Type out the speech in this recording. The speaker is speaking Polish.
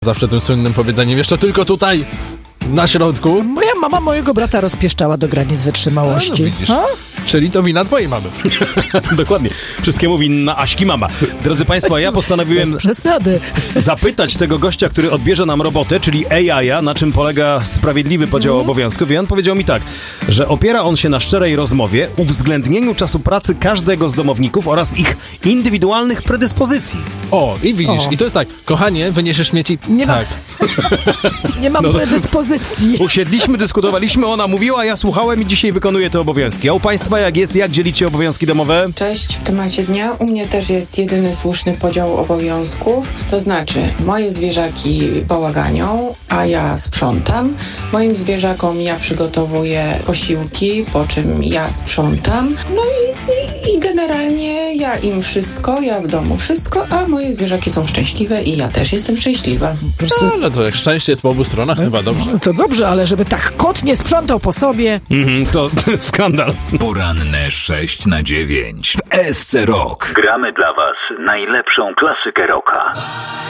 Zawsze tym słynnym powiedzeniem, jeszcze tylko tutaj, na środku. Moja mama mojego brata rozpieszczała do granic wytrzymałości. No widzisz. Czyli to wina twojej mamy. Dokładnie. Wszystkiemu winna Aśki mama. Drodzy Państwo, ja postanowiłem Bez przesady. zapytać tego gościa, który odbierze nam robotę, czyli AI, na czym polega sprawiedliwy podział obowiązków. I on powiedział mi tak, że opiera on się na szczerej rozmowie, uwzględnieniu czasu pracy każdego z domowników oraz ich indywidualnych predyspozycji. O, i widzisz, i to jest tak, kochanie, wyniesiesz śmieci? Nie ma- tak. Nie mam predyspozycji. Usiedliśmy, dyskutowaliśmy, ona mówiła, ja słuchałem i dzisiaj wykonuję te obowiązki. A u Państwa jak jest? Jak dzielicie obowiązki domowe? Cześć, w temacie dnia u mnie też jest jedyny słuszny podział obowiązków, to znaczy moje zwierzaki bałaganią, a ja sprzątam. Moim zwierzakom ja przygotowuję posiłki, po czym ja sprzątam. No i generalnie ja im wszystko, ja w domu wszystko, a moje zwierzaki są szczęśliwe i ja też jestem szczęśliwa. Po prostu, No, ale to jak szczęście jest po obu stronach, chyba dobrze. to dobrze, ale żeby tak kot nie sprzątał po sobie. To skandal. Poranne 6 na 9 w SC Rock. Gramy dla Was najlepszą klasykę rocka.